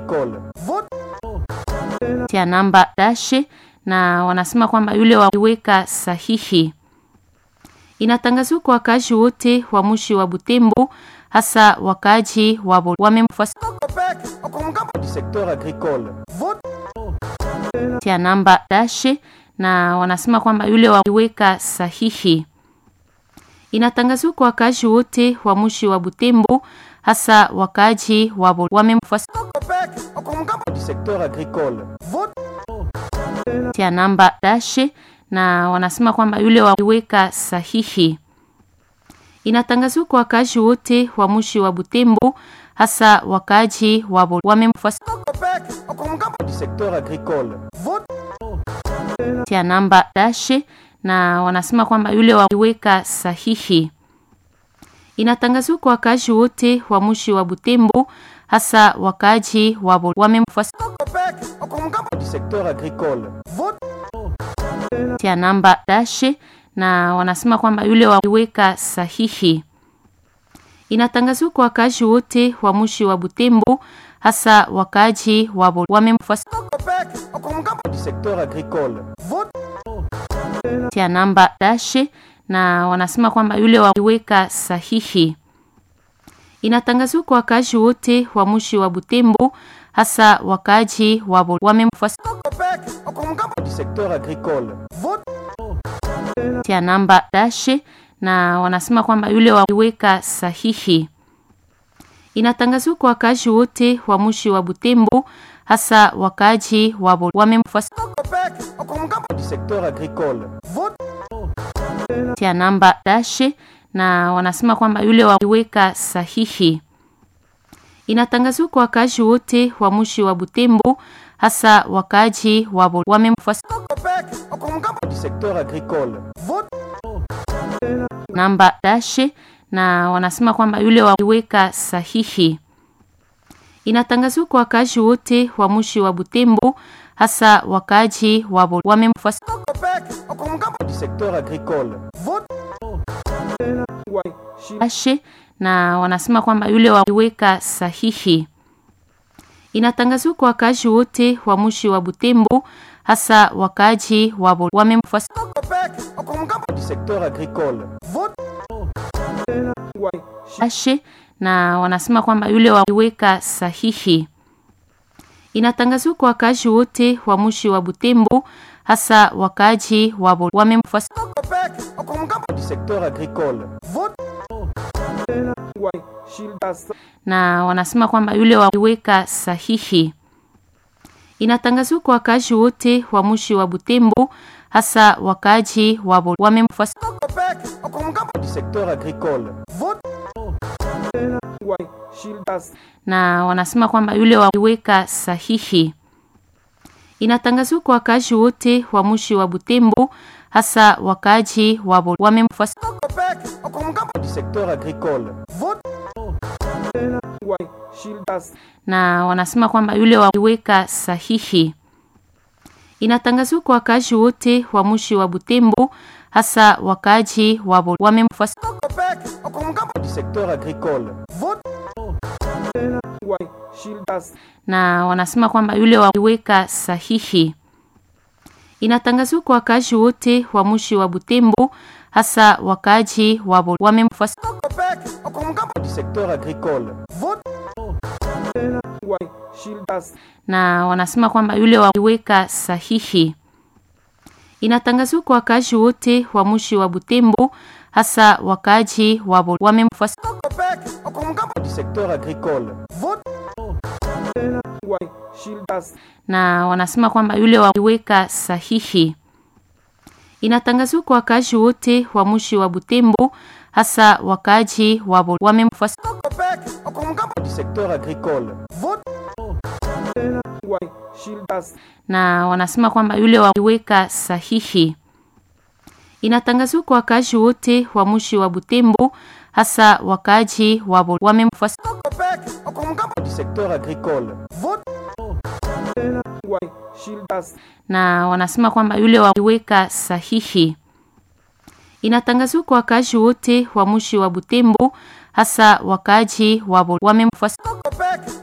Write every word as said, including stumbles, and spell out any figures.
agricole. Tia namba dashe na wanasema kwamba yule waliweka sahihi. Inatangazwa kwa wakazi wote wa mji wa Butembo, hasa wakazi wa wamemfuasa Du secteur agricole. tia namba dashe na wanasema kwamba yule waliweka sahihi. Inatangazwa kwa wakazi wote wa mji wa Butembo, hasa wakazi wa wamemfuasa Du secteur agricole. tia namba dashe na wanasema kwamba yule waliweka sahihi. Inatangazwa kwa wakazi wote wa mji wa Butembo, hasa wakazi wa wamemfuasa Du secteur agricole. tia namba dashe na wanasema kwamba yule waliweka sahihi. Inatangazwa kwa wakazi wote wa mji wa Butembo, hasa wakazi wa wamemfuasa Du secteur agricole. tia namba dashe na wanasema kwamba yule waliweka sahihi. Inatangazwa kwa wakazi wote wa mji wa Butembo, hasa wakazi wa wamemfuasa Du secteur agricole. tia namba dashe na wanasema kwamba yule waliweka sahihi. Inatangazwa kwa wakazi wote wa mji wa Butembo, hasa wakazi wa wamemfuasa Du secteur agricole. tia namba dashe na wanasema kwamba yule waliweka sahihi. Inatangazwa kwa wakazi wote wa mji wa Butembo, hasa wakazi wa wamemfuasa Du secteur agricole. tia namba dashe na wanasema kwamba yule waliweka sahihi. Inatangazwa kwa wakazi wote wa mji wa Butembo, hasa wakazi wa wamemfuasa Du secteur agricole. namba dashe na wanasema kwamba yule waliweka sahihi. Inatangazwa kwa wakazi wote wa mji wa Butembo, hasa wakazi wa wamemfuasa Du secteur agricole. dashe na wanasema kwamba yule waliweka sahihi. Inatangazwa kwa wakazi wote wa mji wa Butembo, hasa wakazi wa wamemfuasa Du secteur agricole. dashe na wanasema kwamba yule waliweka sahihi. Inatangazwa kwa wakazi wote wa mji wa Butembo, hasa wakazi wa wamemfuasa Du secteur agricole. na wanasema kwamba yule waliweka sahihi. Inatangazwa kwa wakazi wote wa mji wa Butembo, hasa wakazi wa wamemfuasa Du secteur agricole. na wanasema kwamba yule waliweka sahihi. Inatangazwa kwa wakazi wote wa mji wa Butembo, hasa wakazi wa wamemfuasa Du secteur agricole. na wanasema kwamba yule waliweka sahihi. Inatangazwa kwa wakazi wote wa mji wa Butembo, hasa wakazi wa wamemfuasa Du secteur agricole. na wanasema kwamba yule waliweka sahihi. Inatangazwa kwa wakazi wote wa mji wa Butembo, hasa wakazi wa wamemfuasa Du secteur agricole. na wanasema kwamba yule waliweka sahihi. Inatangazwa kwa wakazi wote wa mji wa Butembo, hasa wakazi wa wamemfuasa Du secteur agricole. na wanasema kwamba yule waliweka sahihi. Inatangazwa kwa wakazi wote wa mji wa Butembo, hasa wakazi wa wamemfuasa Du secteur agricole. na wanasema kwamba yule waliweka sahihi. Inatangazwa kwa wakazi wote wa mji wa Butembo, hasa wakazi wa wamemfuasa Du secteur agricole. na wanasema kwamba yule waliweka sahihi. Inatangazwa kwa wakazi wote wa mji wa Butembo, hasa wakazi wa wamemfuasa